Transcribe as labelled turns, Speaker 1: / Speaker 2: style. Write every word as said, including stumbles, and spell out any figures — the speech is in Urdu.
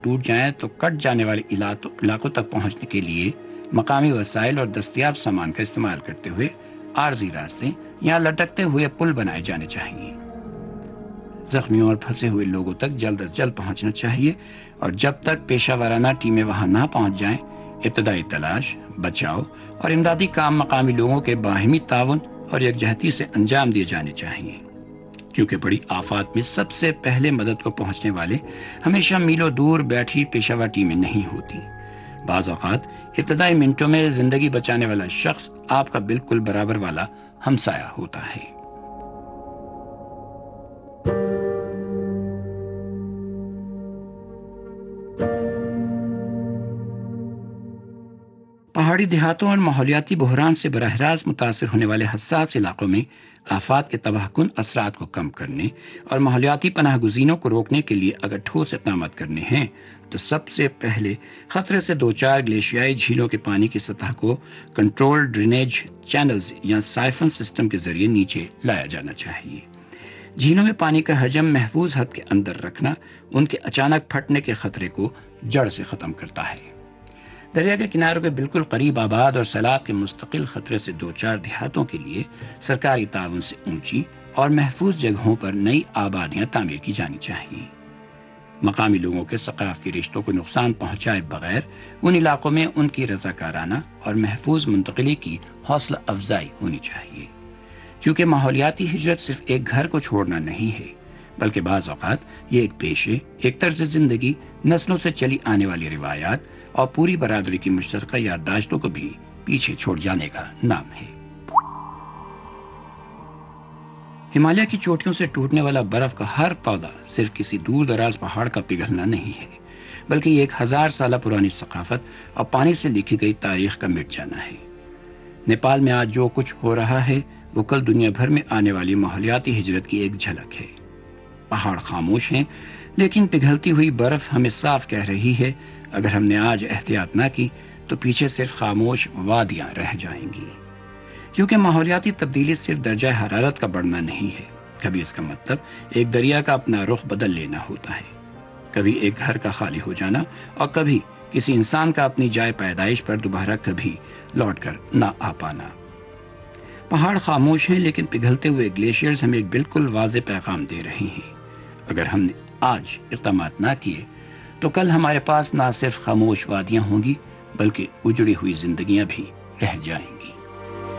Speaker 1: ٹوٹ جائیں تو کٹ جانے والے علاقوں تک پہنچنے کے لیے مقامی وسائل اور دستیاب سامان کا استعمال کرتے ہوئے عارضی راستے یا لٹکتے ہوئے پل بنائے جانے چاہیے۔ زخمیوں اور پھنسے ہوئے لوگوں تک جلد از جلد پہنچنا چاہیے، اور جب تک پیشہ ورانہ ٹیمیں وہاں نہ پہنچ جائیں، ابتدائی تلاش، بچاؤ اور امدادی کام مقامی لوگوں کے باہمی تعاون اور یکجہتی سے انجام دیے جانے چاہیے، کیونکہ بڑی آفات میں سب سے پہلے مدد کو پہنچنے والے ہمیشہ میلوں دور بیٹھی پیشہ ور ٹیمیں نہیں ہوتی۔ بعض اوقات ابتدائی منٹوں میں زندگی بچانے والا شخص آپ کا بالکل برابر والا ہمسایہ ہوتا ہے۔ پہاڑی دیہاتوں اور ماحولیاتی بحران سے براہ راست متاثر ہونے والے حساس علاقوں میں آفات کے تباہ کن اثرات کو کم کرنے اور ماحولیاتی پناہ گزینوں کو روکنے کے لیے اگر ٹھوس اقدامات کرنے ہیں تو سب سے پہلے خطرے سے دو چار گلیشیائی جھیلوں کے پانی کی سطح کو کنٹرول ڈرینیج چینلز یا سائفن سسٹم کے ذریعے نیچے لایا جانا چاہیے۔ جھیلوں میں پانی کا حجم محفوظ حد کے اندر رکھنا ان کے اچانک پھٹنے کے خطرے کو جڑ سے ختم کرتا ہے۔ دریا کے کناروں کے بالکل قریب آباد اور سیلاب کے مستقل خطرے سے دو چار دیہاتوں کے لیے سرکاری تعاون سے اونچی اور محفوظ جگہوں پر نئی آبادیاں تعمیر کی جانی چاہیے۔ مقامی لوگوں کے ثقافتی رشتوں کو نقصان پہنچائے بغیر ان علاقوں میں ان کی رضاکارانہ اور محفوظ منتقلی کی حوصلہ افزائی ہونی چاہیے، کیونکہ ماحولیاتی ہجرت صرف ایک گھر کو چھوڑنا نہیں ہے، بلکہ بعض اوقات یہ ایک پیشے، ایک طرز زندگی، نسلوں سے چلی آنے والی روایات اور پوری برادری کی مشترکہ یادداشتوں کو بھی پیچھے چھوڑ جانے کا نام ہے۔ ہمالیہ کی چوٹیوں سے ٹوٹنے والا برف کا ہر تودہ صرف کسی دور دراز پہاڑ کا پگھلنا نہیں ہے، بلکہ یہ ایک ہزار سالہ پرانی ثقافت اور پانی سے لکھی گئی تاریخ کا مٹ جانا ہے۔ نیپال میں آج جو کچھ ہو رہا ہے وہ کل دنیا بھر میں آنے والی ماحولیاتی ہجرت کی ایک جھلک ہے۔ پہاڑ خاموش ہیں، لیکن پگھلتی ہوئی برف ہمیں صاف کہہ رہی ہے، اگر ہم نے آج احتیاط نہ کی تو پیچھے صرف خاموش وادیاں رہ جائیں گی۔ کیونکہ ماحولیاتی تبدیلی صرف درجہ حرارت کا بڑھنا نہیں ہے، کبھی اس کا مطلب ایک دریا کا اپنا رخ بدل لینا ہوتا ہے، کبھی ایک گھر کا خالی ہو جانا، اور کبھی کسی انسان کا اپنی جائے پیدائش پر دوبارہ کبھی لوٹ کر نہ آ پانا۔ پہاڑ خاموش ہیں، لیکن پگھلتے ہوئے گلیشیئرز ہمیں ایک بالکل واضح پیغام دے رہے ہیں۔ اگر ہم نے آج اقدامات نہ کیے تو کل ہمارے پاس نہ صرف خاموش وادیاں ہوں گی، بلکہ اجڑی ہوئی زندگیاں بھی رہ جائیں گی۔